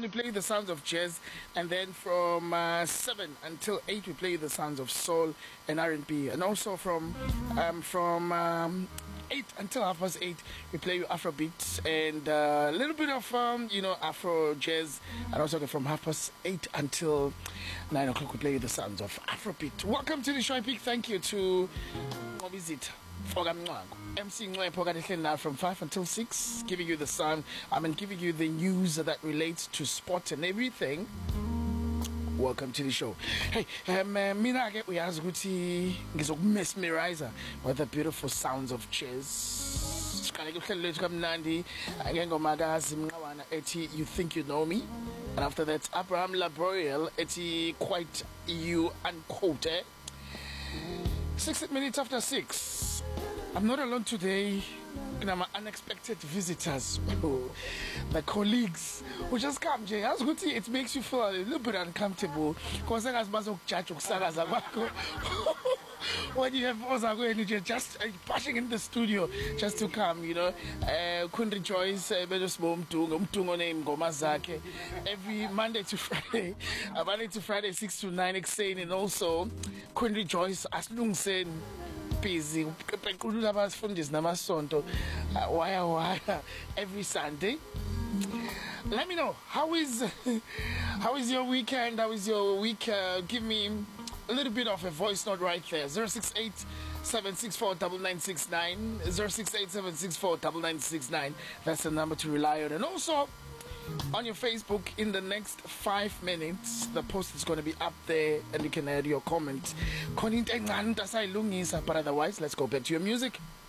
we play the sounds of jazz, and then from 7 until 8 we play the sounds of soul and R&B, and also from 8 until 8:30 we play Afrobeats and a little bit of Afro jazz, and also from 8:30 until 9 o'clock we play the sounds of Afrobeat. Welcome to the show. Big thank you to visit MC Ngwepo from 5 until 6, giving you the sound, giving you the news that relates to sport and everything. Welcome to the show. Hey, mina ke uyazi ukuthi ngizokmesmerizer with the beautiful sounds of jazz. Siqale ke uhlelo lethu kamnandi ngengoma kaZimqawana ethi You Think You Know Me, and after that Abraham Labroyel ethi Quite You Unquote. 6 minutes after 6. I'm not alone today. My unexpected visitors, the colleagues who just come. It makes you feel a little bit uncomfortable because when you have Ozago just pushing in the studio just to come, couldn't rejoice every Monday to Friday, 6 to 9, and also couldn't rejoice as long saying busy every Sunday. Let me know how is your weekend, how is your week. Give me a little bit of a voice note right there. 068-764-9969 068-764-9969. That's the number to rely on. And also on your Facebook, in the next 5 minutes, the post is going to be up there and you can add your comments. But otherwise, let's go back to your music.